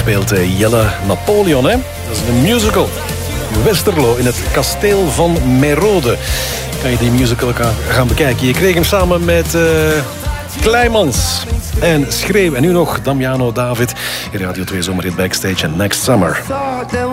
speelt Jelle Napoleon. Hè? Dat is een musical. Westerlo in het kasteel van Merode. Kan je die musical gaan bekijken. Je kreeg hem samen met Kleimans en Schreeuw. En nu nog Damiano David. Radio 2 Zomerhit Backstage en Next Summer.